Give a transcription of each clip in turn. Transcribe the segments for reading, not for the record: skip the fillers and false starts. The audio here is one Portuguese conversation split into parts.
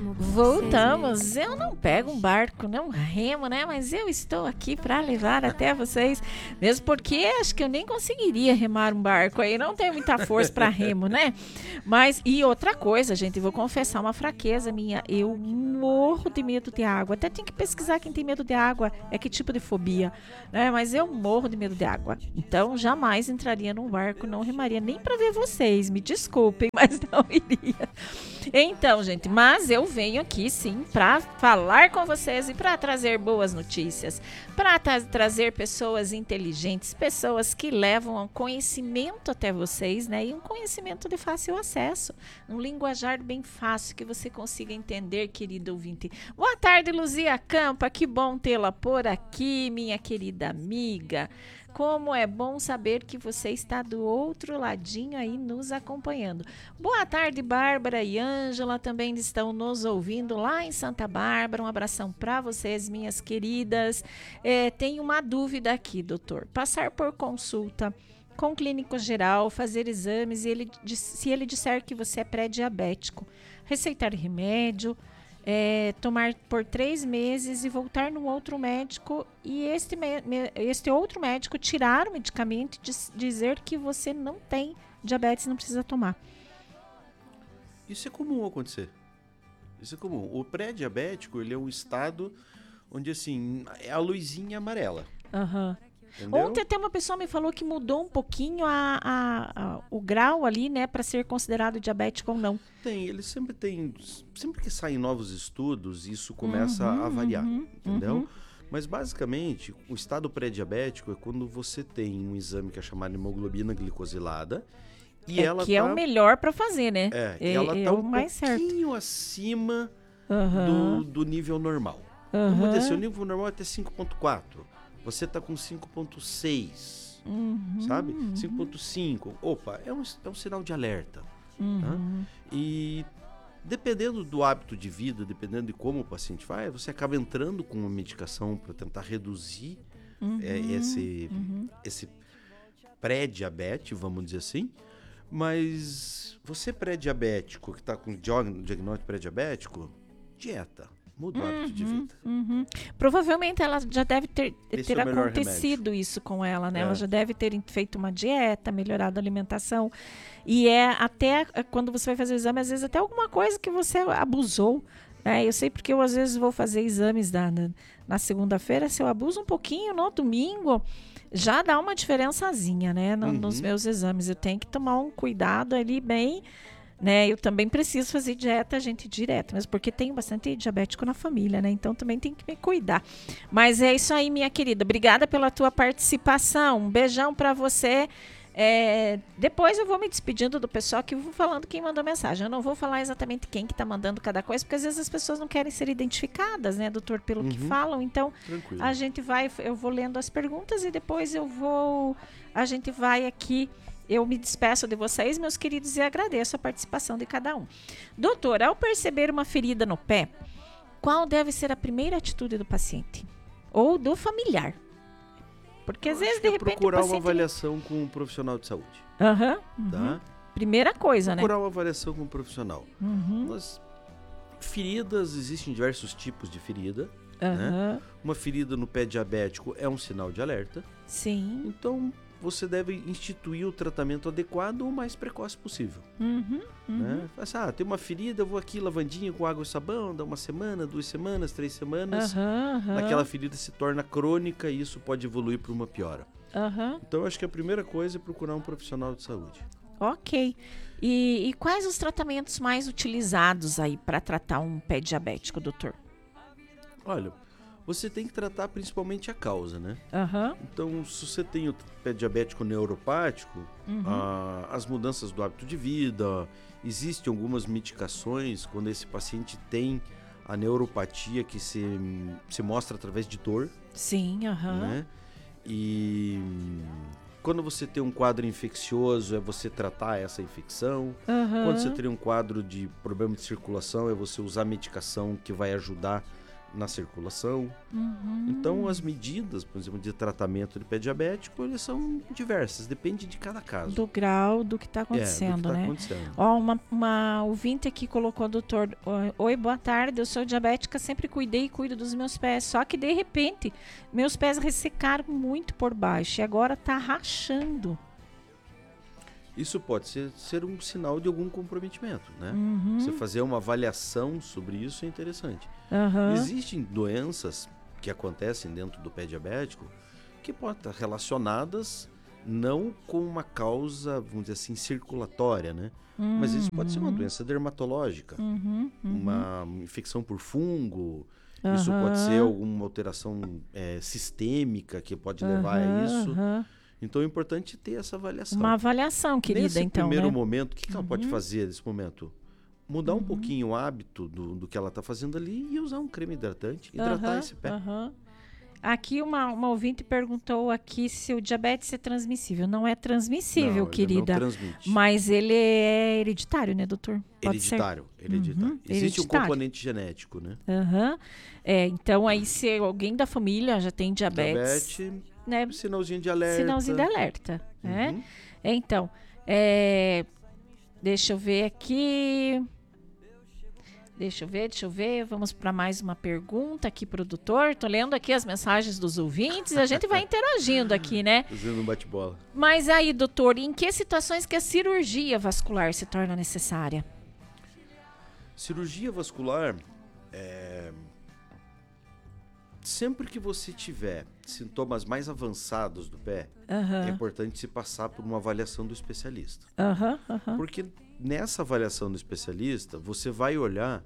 Voltamos. Eu não pego um barco, não remo, né? Mas eu estou aqui para levar até vocês. Mesmo porque acho que eu nem conseguiria remar um barco aí. Não tenho muita força para remo, né? Mas, e outra coisa, gente, vou confessar uma fraqueza minha. Eu morro de medo de água. Até tem que pesquisar quem tem medo de água. É que tipo de fobia, né? Mas eu morro de medo de água. Então, jamais entraria num barco, não remaria nem para ver vocês. Me desculpem, mas não iria. Então, gente, mas eu venho aqui sim para falar com vocês e para trazer boas notícias, para trazer pessoas inteligentes, pessoas que levam um conhecimento até vocês, né? E um conhecimento de fácil acesso, um linguajar bem fácil que você consiga entender, querido ouvinte. Boa tarde, Luzia Campa, que bom tê-la por aqui, minha querida amiga. Como é bom saber que você está do outro ladinho aí nos acompanhando. Boa tarde, Bárbara e Ângela também estão nos ouvindo lá em Santa Bárbara. Um abração para vocês, minhas queridas. Tenho uma dúvida aqui, doutor. Passar por consulta com clínico geral, fazer exames e se ele disser que você é pré-diabético, receitar remédio, tomar por 3 meses e voltar no outro médico e este outro médico tirar o medicamento e dizer que você não tem diabetes, não precisa tomar. Isso é comum acontecer. Isso é comum. O pré-diabético, ele é um estado onde, assim, é a luzinha amarela. Aham. Ontem até uma pessoa me falou que mudou um pouquinho o grau ali, né, para ser considerado diabético ou não. Eles sempre que saem novos estudos, isso começa a variar, entendeu? Mas basicamente, o estado pré-diabético é quando você tem um exame que é chamado hemoglobina glicosilada e ela que é o melhor para fazer, né? Ela tá um mais pouquinho acima do nível normal. Vamos dizer, o nível normal é até 5,4. Você tá com 5,6, sabe? 5,5. Opa, é um sinal de alerta. Tá? E dependendo do hábito de vida, dependendo de como o paciente faz, você acaba entrando com uma medicação para tentar reduzir esse pré-diabetes, vamos dizer assim. Mas você pré-diabético, que está com diagnóstico pré-diabético, dieta. Muda o hábito de vida. Provavelmente ela já deve ter acontecido remédio. Isso com ela, né? Ela já deve ter feito uma dieta, melhorado a alimentação. E até quando você vai fazer o exame, às vezes até alguma coisa que você abusou. Né? Eu sei porque eu às vezes vou fazer exames na segunda-feira, se eu abuso um pouquinho no domingo, já dá uma diferençazinha, né? Nos meus exames. Eu tenho que tomar um cuidado ali bem... Né, eu também preciso fazer dieta, gente, direto, mesmo porque tenho bastante diabético na família, né? Então também tem que me cuidar. Mas é isso aí, minha querida. Obrigada pela tua participação. Um beijão para você. Depois eu vou me despedindo do pessoal que eu vou falando quem mandou mensagem. Eu não vou falar exatamente quem que tá mandando cada coisa, porque às vezes as pessoas não querem ser identificadas, né, doutor, pelo que falam. Então, tranquilo. Eu vou lendo as perguntas e depois a gente vai aqui. Eu me despeço de vocês, meus queridos, e agradeço a participação de cada um. Doutor, ao perceber uma ferida no pé, qual deve ser a primeira atitude do paciente? Ou do familiar? Porque às vezes, de repente, procurar uma avaliação com um profissional de saúde. Tá? Primeira coisa, procurar uma avaliação com um profissional. Feridas, existem diversos tipos de ferida. Né? Uma ferida no pé diabético é um sinal de alerta. Sim. Então... você deve instituir o tratamento adequado o mais precoce possível. Né? Tem uma ferida, eu vou aqui lavandinha com água e sabão, dá 1 semana, 2 semanas, 3 semanas. Aquela ferida se torna crônica e isso pode evoluir para uma piora. Então, eu acho que a primeira coisa é procurar um profissional de saúde. Ok. E quais os tratamentos mais utilizados aí para tratar um pé diabético, doutor? Olha... você tem que tratar principalmente a causa, né? Então, se você tem o pé diabético neuropático, as mudanças do hábito de vida, existem algumas medicações quando esse paciente tem a neuropatia que se mostra através de dor. Sim, né? E quando você tem um quadro infeccioso, é você tratar essa infecção. Quando você tem um quadro de problema de circulação, é você usar medicação que vai ajudar na circulação. Então, as medidas, por exemplo, de tratamento de pé diabético, eles são diversas, depende de cada caso. Do grau do que está acontecendo, né? Acontecendo. Ó, uma ouvinte aqui colocou, doutor, oi, boa tarde, eu sou diabética, sempre cuidei e cuido dos meus pés, só que de repente meus pés ressecaram muito por baixo e agora tá rachando. Isso pode ser um sinal de algum comprometimento, né? Você fazer uma avaliação sobre isso é interessante. Existem doenças que acontecem dentro do pé diabético que podem estar relacionadas não com uma causa, vamos dizer assim, circulatória, né? Mas isso pode ser uma doença dermatológica, uma infecção por fungo, isso pode ser alguma alteração sistêmica que pode levar a isso. Então é importante ter essa avaliação. Uma avaliação, querida, nesse então, primeiro né? momento, o que ela pode fazer nesse momento? Mudar um pouquinho o hábito do que ela está fazendo ali e usar um creme hidratante, hidratar esse pé. Aqui uma ouvinte perguntou aqui se o diabetes é transmissível. Não é transmissível, não, querida. Ele não transmite. Mas ele é hereditário, né, doutor? Hereditário. Existe um componente genético, né? Então aí se alguém da família já tem diabetes, né? Sinalzinho de alerta. Sinalzinho de alerta, né? Então, deixa eu ver aqui. Deixa eu ver. Vamos para mais uma pergunta aqui, produtor. Tô lendo aqui as mensagens dos ouvintes. A gente vai interagindo aqui, né? Fazendo um bate-bola. Mas aí, doutor, em que situações que a cirurgia vascular se torna necessária? Cirurgia vascular sempre que você tiver sintomas mais avançados do pé, é importante se passar por uma avaliação do especialista. Porque nessa avaliação do especialista, você vai olhar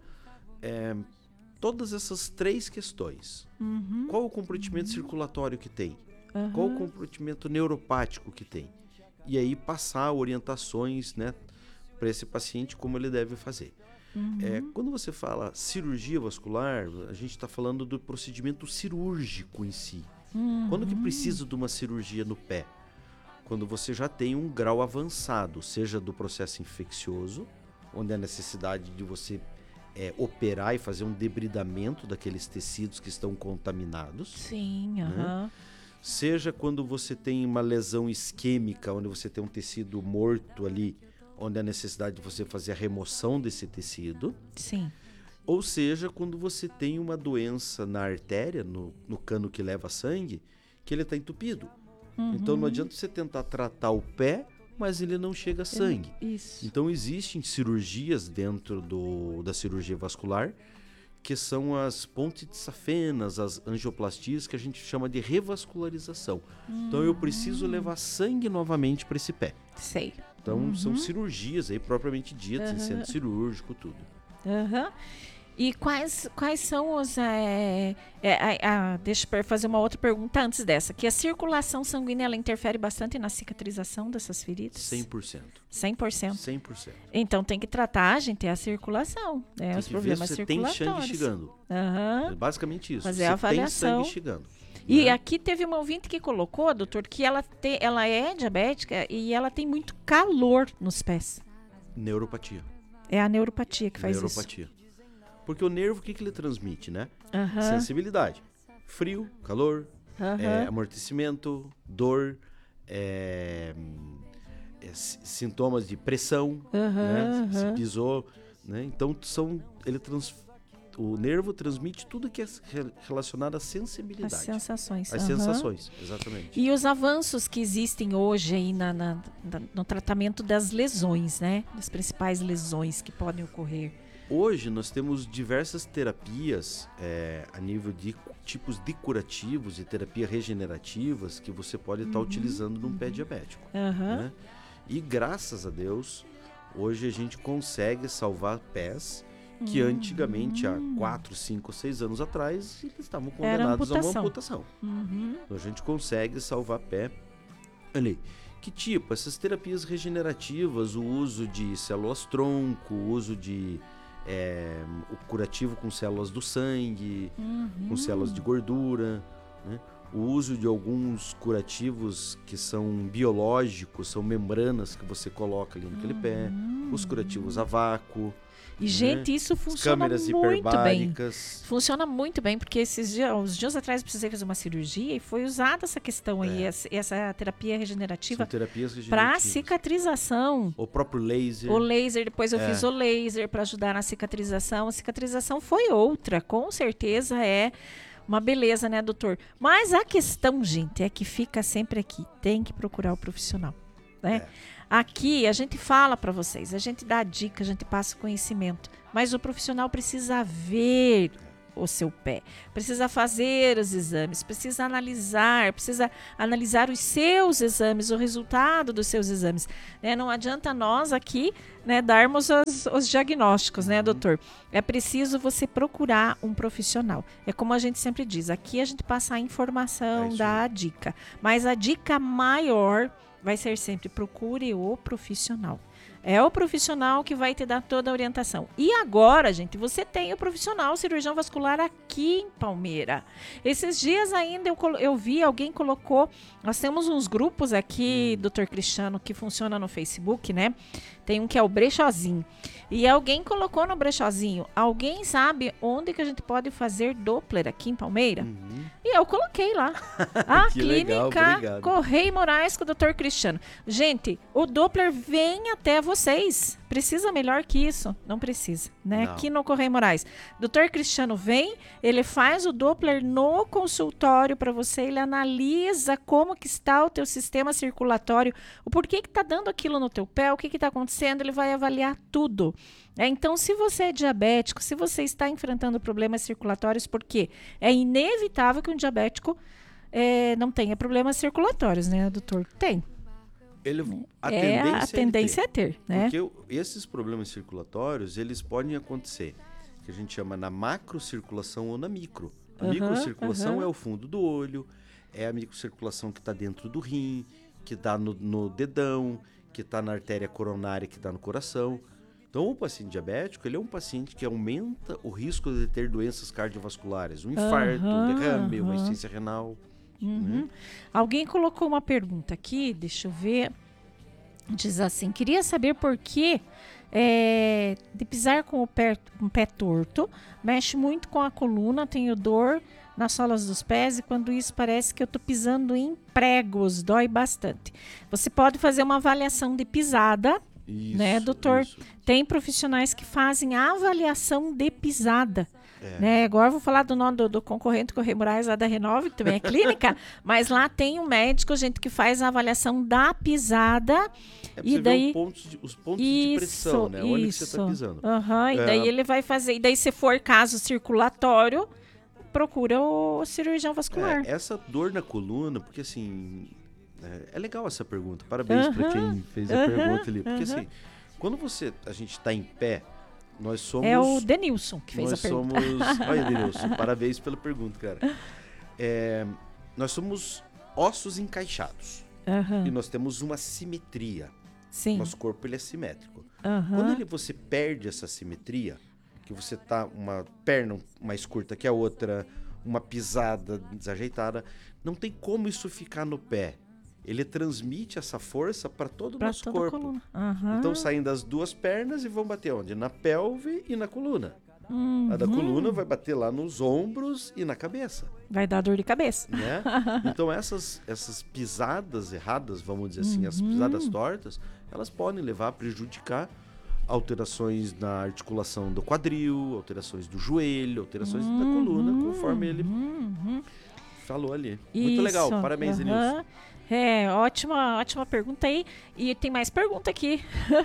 todas essas 3 questões. Qual o comprometimento circulatório que tem? Qual o comprometimento neuropático que tem? E aí passar orientações, né, para esse paciente como ele deve fazer. Quando você fala cirurgia vascular, a gente está falando do procedimento cirúrgico em si. Quando que precisa de uma cirurgia no pé? Quando você já tem um grau avançado, seja do processo infeccioso, onde há necessidade de você operar e fazer um debridamento daqueles tecidos que estão contaminados. Sim, né? Seja quando você tem uma lesão isquêmica, onde você tem um tecido morto ali, onde há necessidade de você fazer a remoção desse tecido. Sim. Ou seja, quando você tem uma doença na artéria, no cano que leva sangue, que ele está entupido. Então não adianta você tentar tratar o pé, mas ele não chega a sangue. Isso. Então existem cirurgias dentro da cirurgia vascular, que são as pontes de safenas, as angioplastias, que a gente chama de revascularização. Então eu preciso levar sangue novamente para esse pé. Sei. Então são cirurgias aí propriamente ditas, em centro cirúrgico, tudo. E quais são os... deixa eu fazer uma outra pergunta antes dessa. Que a circulação sanguínea, ela interfere bastante na cicatrização dessas feridas? 100%. 100%? 100%. Então tem que tratar, gente, a circulação. Tem os que problemas ver se circulatórios. tem sangue chegando. É basicamente isso. Fazer a avaliação. Tem sangue chegando. E aqui teve uma ouvinte que colocou, doutor, que ela é diabética e ela tem muito calor nos pés. Neuropatia. É a neuropatia que faz Neuropatia. Porque o nervo, o que ele transmite, né? Uhum. Sensibilidade. Frio, calor, amortecimento, dor, sintomas de pressão, né? Se pisou, né? Então, o nervo transmite tudo que é relacionado à sensibilidade. As sensações. As sensações, exatamente. E os avanços que existem hoje aí no tratamento das lesões, né? Das principais lesões que podem ocorrer. Hoje nós temos diversas terapias a nível de tipos de curativos e terapia regenerativas que você pode estar utilizando num pé diabético. Né? E graças a Deus, hoje a gente consegue salvar pés que antigamente, há 4, 5, 6 anos atrás, eles estavam condenados a uma amputação. Então a gente consegue salvar pé ali. Que tipo? Essas terapias regenerativas, o uso de células-tronco, o uso de o curativo com células do sangue, com células de gordura, né? O uso de alguns curativos que são biológicos, são membranas que você coloca ali naquele pé, os curativos a vácuo. E, gente, isso funciona câmeras muito bem. hiperbáricas. Funciona muito bem, porque uns dias atrás eu precisei fazer uma cirurgia e foi usada essa questão aí, essa terapia regenerativa para cicatrização. O próprio laser. O laser, depois eu fiz o laser para ajudar na cicatrização. A cicatrização foi outra, com certeza é uma beleza, né, doutor? Mas a questão, gente, é que fica sempre aqui. Tem que procurar o profissional, né? Aqui a gente fala para vocês, a gente dá dica, a gente passa conhecimento. Mas o profissional precisa ver o seu pé, precisa fazer os exames, precisa analisar os seus exames, o resultado dos seus exames, né? Não adianta nós aqui, né, darmos os diagnósticos, né, doutor? É preciso você procurar um profissional. É como a gente sempre diz, aqui a gente passa a informação, dá a dica, mas a dica maior vai ser sempre procure o profissional. É o profissional que vai te dar toda a orientação. E agora, gente, você tem o profissional cirurgião vascular aqui em Palmeira. Esses dias ainda eu vi, alguém colocou, nós temos uns grupos aqui, Dr. Cristiano, que funciona no Facebook, né? Tem um que é o Brechozinho. E alguém colocou no Brechozinho, alguém sabe onde que a gente pode fazer Doppler aqui em Palmeira? E eu coloquei lá. A clínica Correia Moraes com o Dr. Cristiano. Gente, o Doppler vem até vocês. Precisa melhor que isso? Não precisa, né? Não. Aqui no Correia Moraes. Dr. Cristiano vem, ele faz o Doppler no consultório para você, ele analisa como que está o teu sistema circulatório, o porquê que está dando aquilo no teu pé, o que está acontecendo, ele vai avaliar tudo. Então, se você é diabético, se você está enfrentando problemas circulatórios, porque é inevitável que um diabético não tenha problemas circulatórios, né, doutor? Tem. A tendência é ter, né? Porque esses problemas circulatórios, eles podem acontecer, que a gente chama na macrocirculação ou na micro. A microcirculação é o fundo do olho, é a microcirculação que está dentro do rim, que está no dedão, que está na artéria coronária, que está no coração. Então, o paciente diabético, ele é um paciente que aumenta o risco de ter doenças cardiovasculares, um infarto, um derrame, uma insuficiência renal. Alguém colocou uma pergunta aqui, deixa eu ver. Diz assim, queria saber por que de pisar com o pé torto, mexe muito com a coluna, tenho dor nas solas dos pés e quando isso parece que eu estou pisando em pregos, dói bastante. Você pode fazer uma avaliação de pisada, né, doutor? Isso. Tem profissionais que fazem a avaliação de pisada. Né? Agora eu vou falar do nome do concorrente Correia Moraes lá da Renove, que também é clínica, mas lá tem um médico, gente, que faz a avaliação da pisada. E daí os pontos de pressão, né? Onde que você está pisando. E daí ele vai fazer. E daí, se for caso circulatório, procura o cirurgião vascular. Essa dor na coluna, porque assim. É legal essa pergunta. Parabéns para quem fez a pergunta ali. Porque assim, quando a gente está em pé. Nós somos... É o Denilson que fez a pergunta. Olha, Denilson, parabéns pela pergunta, cara. Nós somos ossos encaixados. E nós temos uma simetria. Sim. Nosso corpo ele é simétrico. Quando você perde essa simetria, que você tá uma perna mais curta que a outra, uma pisada desajeitada, não tem como isso ficar no pé. Ele transmite essa força para todo o nosso corpo. Então saem das duas pernas e vão bater onde? Na pelve e na coluna. A da coluna vai bater lá nos ombros e na cabeça. Vai dar dor de cabeça. Né? Então essas pisadas erradas, vamos dizer assim, as pisadas tortas, elas podem levar a prejudicar alterações na articulação do quadril, alterações do joelho, alterações da coluna, conforme ele falou ali. Muito legal, parabéns, Denilson. Ótima pergunta aí. E tem mais pergunta aqui.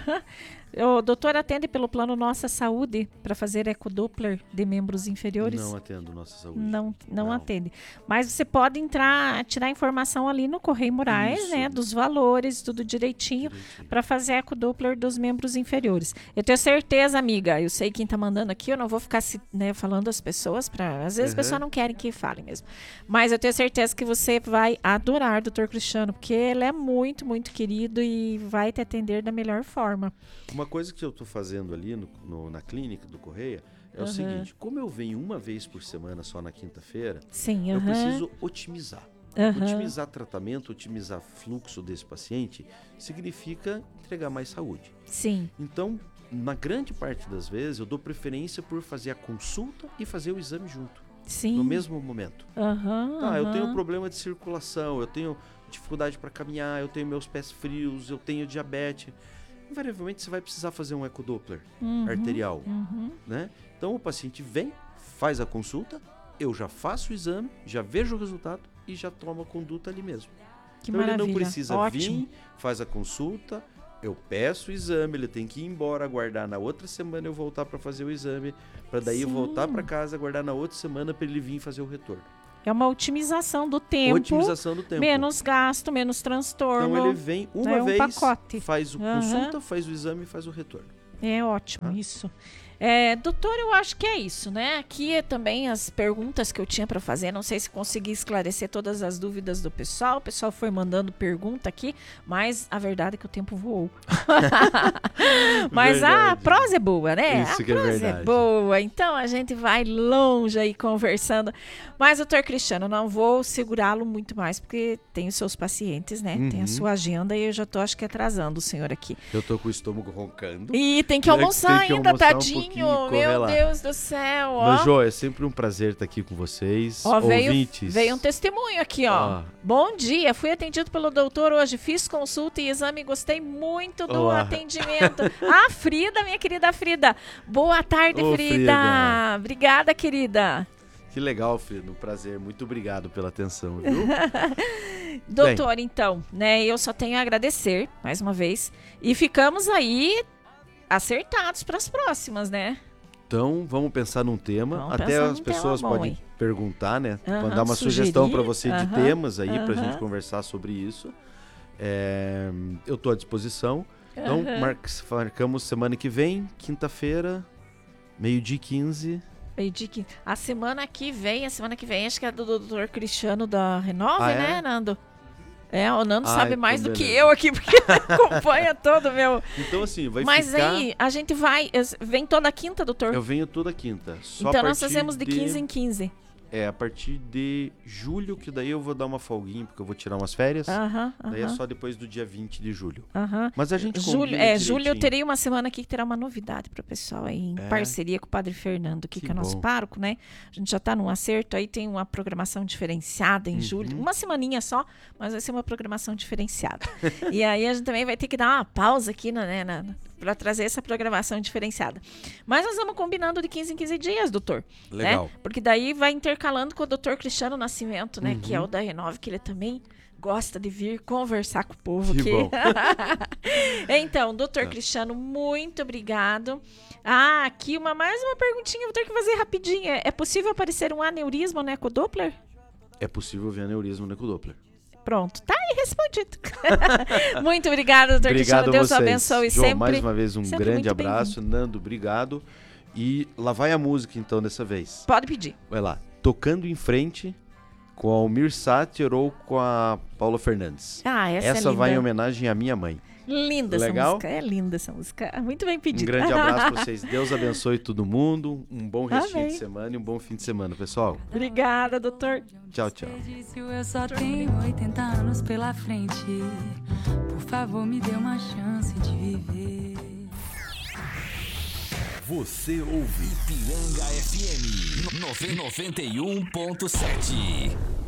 O doutor atende pelo plano Nossa Saúde para fazer ecodoppler de membros inferiores? Não atendo Nossa Saúde. Não atende. Mas você pode tirar informação ali no Correia Moraes, né? Dos valores, tudo direitinho. Para fazer ecodoppler dos membros inferiores. Eu tenho certeza, amiga, eu sei quem tá mandando aqui, eu não vou ficar falando as pessoas, às vezes as pessoas não querem que falem mesmo. Mas eu tenho certeza que você vai adorar o Dr. Cristiano, porque ele é muito, muito querido e vai te atender da melhor forma. Uma coisa que eu estou fazendo ali na clínica do Correia é o seguinte, como eu venho uma vez por semana só na quinta-feira, eu preciso otimizar. Otimizar tratamento, otimizar fluxo desse paciente, significa entregar mais saúde. Sim. Então, na grande parte das vezes, eu dou preferência por fazer a consulta e fazer o exame junto. Sim. No mesmo momento. Eu tenho problema de circulação, eu tenho dificuldade para caminhar, eu tenho meus pés frios, eu tenho diabetes. Invariavelmente você vai precisar fazer um ecodoppler arterial, né? Então o paciente vem, faz a consulta, eu já faço o exame, já vejo o resultado e já tomo a conduta ali mesmo. Que então maravilha. Ele não precisa vir, faz a consulta, eu peço o exame, ele tem que ir embora, aguardar na outra semana eu voltar para fazer o exame, para daí eu voltar para casa, aguardar na outra semana para ele vir fazer o retorno. É uma otimização do tempo. Menos gasto, menos transtorno. Então ele vem uma vez, pacote. Faz a consulta, faz o exame e faz o retorno. É ótimo isso. Doutor, eu acho que é isso, né? Aqui também as perguntas que eu tinha para fazer, não sei se consegui esclarecer todas as dúvidas do pessoal. O pessoal foi mandando pergunta aqui, mas a verdade é que o tempo voou. Mas a prosa é boa, né? Isso a que prosa é boa, então a gente vai longe aí conversando. Mas, doutor Cristiano, não vou segurá-lo muito mais, porque tem os seus pacientes, né? Tem a sua agenda e eu já tô, acho que, atrasando o senhor aqui. Eu tô com o estômago roncando. E tem que almoçar ainda, tadinho. Meu lá. Deus do céu, ó. Mas, Jô, é sempre um prazer estar aqui com vocês. Ó, ouvintes. Veio um testemunho aqui, ó. Bom dia, fui atendido pelo doutor hoje, fiz consulta e exame e gostei muito do atendimento. Frida, minha querida Frida. Boa tarde, Frida. Obrigada, querida. Que legal, Frida. Um prazer. Muito obrigado pela atenção, viu? Doutor, então, né, eu só tenho a agradecer, mais uma vez. E ficamos aí acertados para as próximas, né? Então, vamos pensar num tema. Até as pessoas podem perguntar, né? Mandar uma sugestão para você de temas aí pra gente conversar sobre isso. Eu tô à disposição. Então, marcamos semana que vem, quinta-feira, 12h15. A semana que vem, acho que é do Dr. Cristiano da Renove, né, Nando? O Nando sabe mais do que eu aqui, porque acompanha todo o meu... Então, assim, vai Mas ficar... aí, a gente vem toda quinta, doutor? Eu venho toda quinta. Então, nós fazemos de 15 em 15. A partir de julho, que daí eu vou dar uma folguinha, porque eu vou tirar umas férias. Daí é só depois do dia 20 de julho. Mas a gente combina julho eu terei uma semana aqui que terá uma novidade para o pessoal aí, em parceria com o Padre Fernando, que é o nosso pároco, né? A gente já está num acerto, aí tem uma programação diferenciada em julho. Uma semaninha só, mas vai ser uma programação diferenciada. E aí a gente também vai ter que dar uma pausa aqui, né, para trazer essa programação diferenciada. Mas nós vamos combinando de 15 em 15 dias, doutor. Legal. Né? Porque daí vai intercalando com o doutor Cristiano Nascimento, né? Que é o da Renove, que ele também gosta de vir conversar com o povo que aqui. Bom. Então, doutor Cristiano, muito obrigado. Aqui mais uma perguntinha, vou ter que fazer rapidinho. É possível aparecer um aneurisma no ecodoppler? É possível ver aneurisma no ecodoppler. Pronto, tá aí respondido. Muito obrigada, doutor Cristiano. Deus abençoe Jô, sempre. Mais uma vez, um grande abraço. Bem-vindo. Nando, obrigado. E lá vai a música, então, dessa vez. Pode pedir. Vai lá. Tocando em Frente, com a Almir Sater ou com a Paula Fernandes. Essa vai em homenagem à minha mãe. Linda Legal? Essa música. É linda essa música. Muito bem pedido. Um grande abraço para vocês. Deus abençoe todo mundo. Um bom restinho de semana e um bom fim de semana, pessoal. Obrigada, doutor. Tchau, tchau. Eu só tenho 80 anos pela frente. Por favor, me dê uma chance de viver. Você ouve Ipiranga FM 91.7.